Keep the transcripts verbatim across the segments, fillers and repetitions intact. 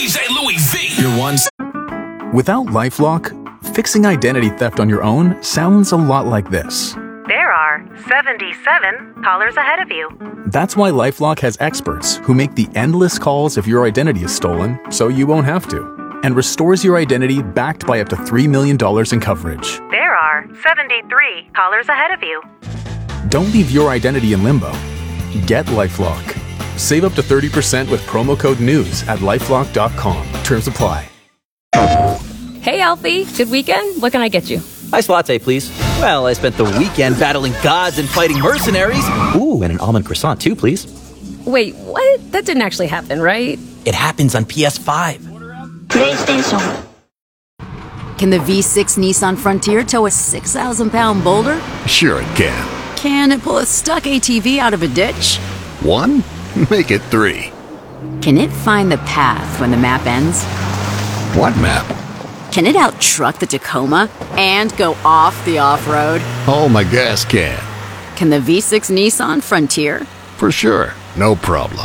Louis V. Your one. Without LifeLock, fixing identity theft on your own sounds a lot like this. There are seventy-seven callers ahead of you. That's why LifeLock has experts who make the endless calls if your identity is stolen, so you won't have to, and restores your identity backed by up to three million dollars in coverage. There are seventy-three callers ahead of you. Don't leave your identity in limbo. Get LifeLock. Save up to thirty percent with promo code NEWS at lifelock dot com. Terms apply. Hey, Alfie. Good weekend? What can I get you? Iced latte, please. Well, I spent the weekend battling gods and fighting mercenaries. Ooh, and an almond croissant, too, please. Wait, what? That didn't actually happen, right? It happens on P S five. PlayStation. Can the V six Nissan Frontier tow a six thousand pound boulder? Sure it can. Can it pull a stuck A T V out of a ditch? One? Make it three. Can it find the path when the map ends? What map? Can it out-truck the Tacoma and go off the off-road? Oh, my gas can. Can the V six Nissan Frontier? For sure. No problem.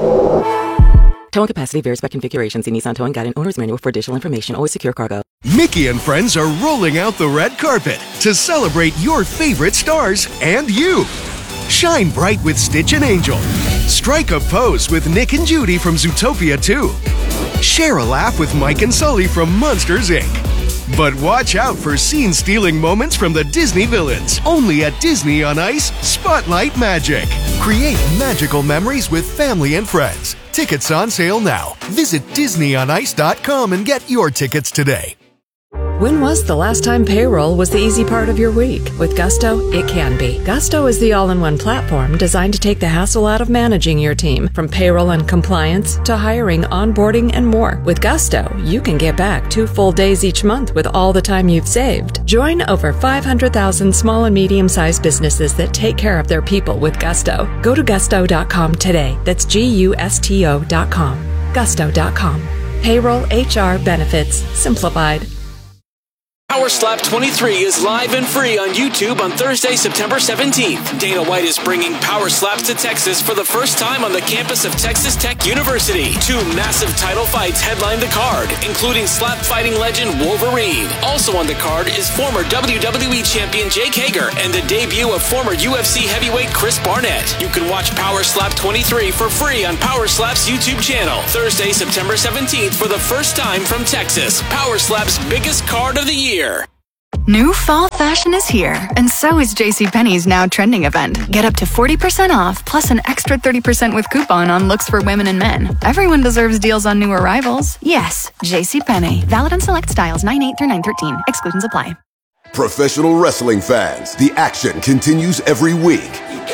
Towing capacity varies by configuration. See Nissan Towing Guide and Owner's Manual for additional information. Always secure cargo. Mickey and friends are rolling out the red carpet to celebrate your favorite stars and you. Shine bright with Stitch and Angel. Strike a pose with Nick and Judy from Zootopia two. Share a laugh with Mike and Sully from Monsters, Incorporated. But watch out for scene-stealing moments from the Disney villains. Only at Disney on Ice, Spotlight Magic. Create magical memories with family and friends. Tickets on sale now. Visit disney on ice dot com and get your tickets today. When was the last time payroll was the easy part of your week? With Gusto, it can be. Gusto is the all-in-one platform designed to take the hassle out of managing your team, from payroll and compliance to hiring, onboarding, and more. With Gusto, you can get back two full days each month with all the time you've saved. Join over five hundred thousand small and medium-sized businesses that take care of their people with Gusto. Go to gusto dot com today. That's G U S T O dot com. gusto dot com. Payroll, H R, benefits, simplified. Power Slap twenty-three is live and free on YouTube on Thursday, September seventeenth. Dana White is bringing Power Slaps to Texas for the first time on the campus of Texas Tech University. Two massive title fights headline the card, including slap fighting legend Wolverine. Also on the card is former W W E champion Jake Hager and the debut of former U F C heavyweight Chris Barnett. You can watch Power Slap twenty-three for free on Power Slap's YouTube channel. Thursday, September seventeenth for the first time from Texas. Power Slap's biggest card of the year. New fall fashion is here, and so is JCPenney's now trending event. Get up to forty percent off, plus an extra thirty percent with coupon on looks for women and men. Everyone deserves deals on new arrivals. Yes, JCPenney. Valid on select styles nine eight through nine thirteen. Exclusions apply. Professional wrestling fans, the action continues every week.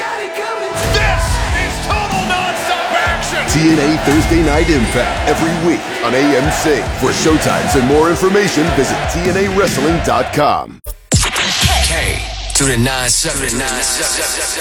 T N A Thursday Night Impact every week on A M C. For showtimes and more information, visit T N A wrestling dot com. K to the nine seven nine seven.